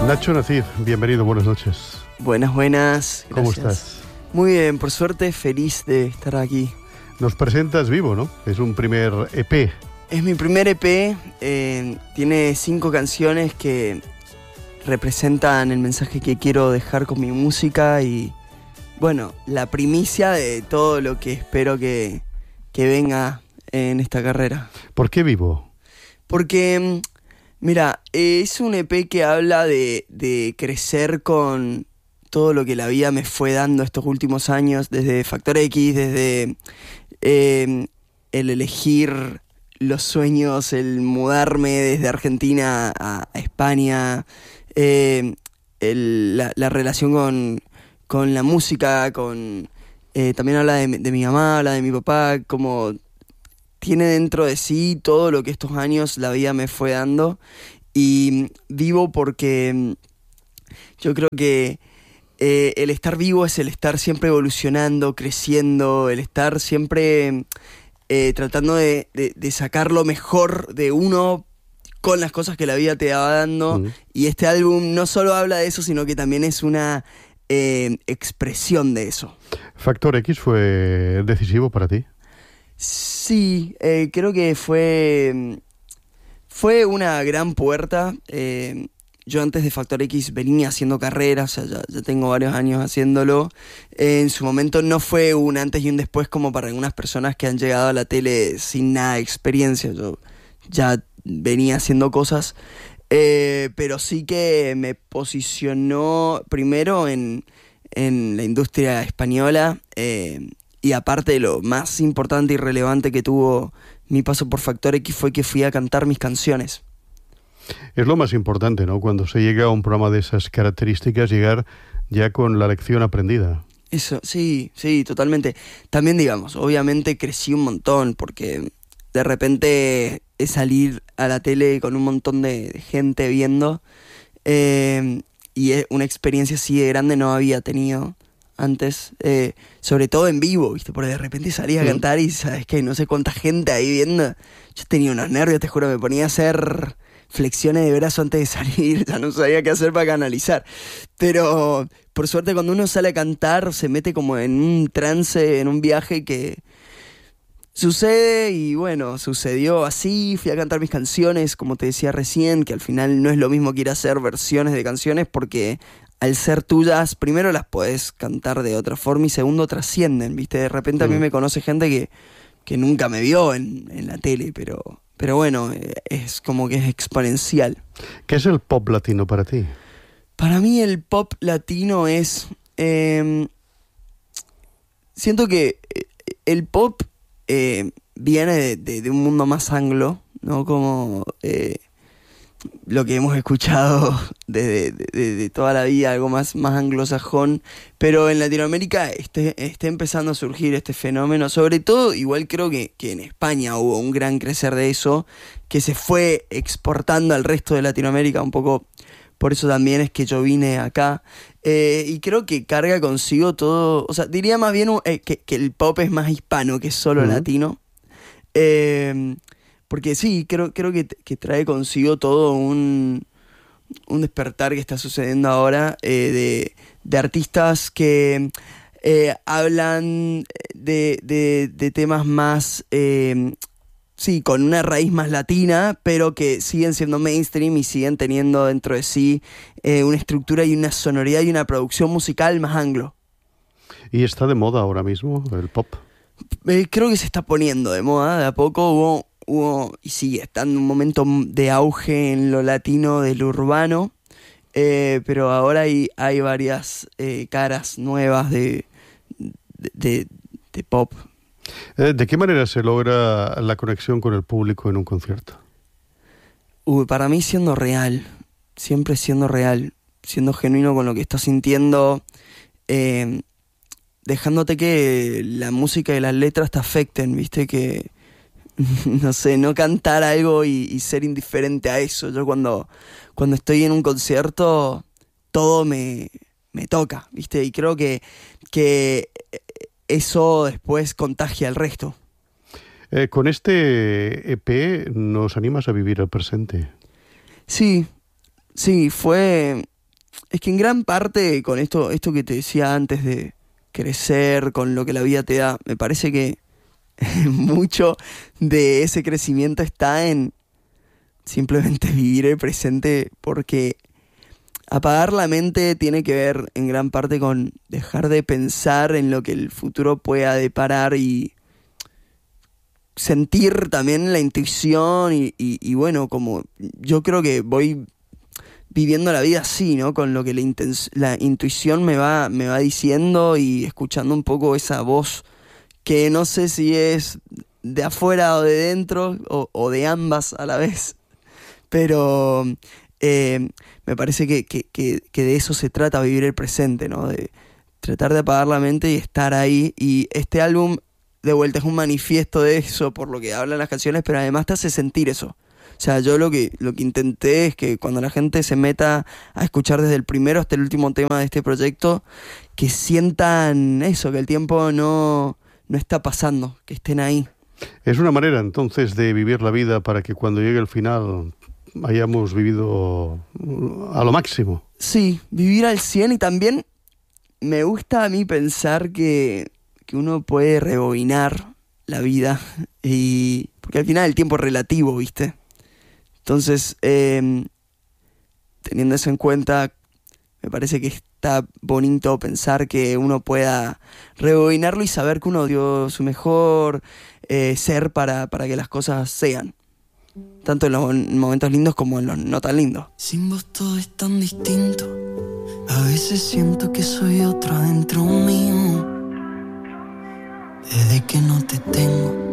Nacho Nacif, bienvenido, buenas noches. Buenas, buenas. Gracias. ¿Cómo estás? Muy bien, por suerte, feliz de estar aquí. Nos presentas Vivo, ¿no? Es un primer EP. Es mi primer EP, tiene 5 canciones que representan el mensaje que quiero dejar con mi música y, bueno, la primicia de todo lo que espero que venga en esta carrera. ¿Por qué Vivo? Porque, mira, es un EP que habla de crecer con todo lo que la vida me fue dando estos últimos años, desde Factor X, desde el elegir los sueños, el mudarme desde Argentina a España, la relación con la música, también habla de mi mamá, habla de mi papá, como tiene dentro de sí todo lo que estos años la vida me fue dando. Y vivo porque yo creo que el estar vivo es el estar siempre evolucionando, creciendo, el estar siempre tratando de sacar lo mejor de uno con las cosas que la vida te va dando. Y este álbum no solo habla de eso, sino que también es una expresión de eso. ¿Factor X fue decisivo para ti? Sí, creo que fue una gran puerta. Yo antes de Factor X venía haciendo carreras, o sea, ya tengo varios años haciéndolo. En su momento no fue un antes y un después como para algunas personas que han llegado a la tele sin nada de experiencia. Yo ya venía haciendo cosas, pero sí que me posicionó primero en la industria española, y aparte de lo más importante y relevante que tuvo mi paso por Factor X fue que fui a cantar mis canciones. Es lo más importante, ¿no? Cuando se llega a un programa de esas características, llegar ya con la lección aprendida. Eso, sí, totalmente. También, digamos, obviamente crecí un montón, porque de repente es salir a la tele con un montón de gente viendo, y es una experiencia así de grande no había tenido antes, sobre todo en vivo, ¿viste? Porque de repente salía a cantar y, ¿sabes qué? No sé cuánta gente ahí viendo. Yo tenía unos nervios, te juro, me ponía a hacer flexiones de brazo antes de salir, ya no sabía qué hacer para canalizar. Pero por suerte cuando uno sale a cantar se mete como en un trance, en un viaje que sucede y bueno, sucedió así. Fui a cantar mis canciones, como te decía recién, que al final no es lo mismo que ir a hacer versiones de canciones porque al ser tuyas, primero las podés cantar de otra forma y segundo trascienden, ¿viste? De repente a mí me conoce gente que nunca me vio en la tele, pero bueno, es como que es exponencial. ¿Qué es el pop latino para ti? Para mí el pop latino es... siento que el pop viene de un mundo más anglo, ¿no? Como lo que hemos escuchado de toda la vida, algo más anglosajón, pero en Latinoamérica está empezando a surgir este fenómeno, sobre todo, igual creo que en España hubo un gran crecer de eso, que se fue exportando al resto de Latinoamérica un poco, por eso también es que yo vine acá, y creo que carga consigo todo, o sea, diría más bien que el pop es más hispano que solo latino, porque sí, creo que trae consigo todo un despertar que está sucediendo ahora, de artistas que hablan de temas más, sí, con una raíz más latina, pero que siguen siendo mainstream y siguen teniendo dentro de sí una estructura y una sonoridad y una producción musical más anglo. ¿Y está de moda ahora mismo el pop? Creo que se está poniendo de moda, de a poco hubo y sigue estando un momento de auge en lo latino del urbano, pero ahora hay varias caras nuevas de pop. ¿De qué manera se logra la conexión con el público en un concierto? Para mí siendo real, siempre siendo real, siendo genuino con lo que estás sintiendo, dejándote que la música y las letras te afecten, ¿viste? Que no sé, no cantar algo y ser indiferente a eso. Yo cuando estoy en un concierto, todo me toca, ¿viste? Y creo que eso después contagia al resto. Con este EP nos animas a vivir el presente. Sí, fue Es que en gran parte con esto que te decía antes de crecer, con lo que la vida te da, me parece que mucho de ese crecimiento está en simplemente vivir el presente, porque apagar la mente tiene que ver en gran parte con dejar de pensar en lo que el futuro pueda deparar y sentir también la intuición y bueno, como yo creo que voy viviendo la vida así, ¿no? Con lo que la intuición me va diciendo y escuchando un poco esa voz que no sé si es de afuera o de dentro o de ambas a la vez, pero me parece que de eso se trata, vivir el presente, ¿no? De tratar de apagar la mente y estar ahí. Y este álbum, de vuelta, es un manifiesto de eso, por lo que hablan las canciones, pero además te hace sentir eso. O sea, yo lo que intenté es que cuando la gente se meta a escuchar desde el primero hasta el último tema de este proyecto, que sientan eso, que el tiempo no está pasando, que estén ahí. Es una manera entonces de vivir la vida para que cuando llegue el final hayamos vivido a lo máximo. Sí, vivir al 100, y también me gusta a mí pensar que uno puede rebobinar la vida, y porque al final el tiempo es relativo, ¿viste? Entonces, teniendo eso en cuenta, me parece que está bonito pensar que uno pueda rebobinarlo y saber que uno dio su mejor ser para que las cosas sean. Tanto en los momentos lindos como en los no tan lindos. Sin vos todo es tan distinto. A veces siento que soy otro adentro mío. Desde que no te tengo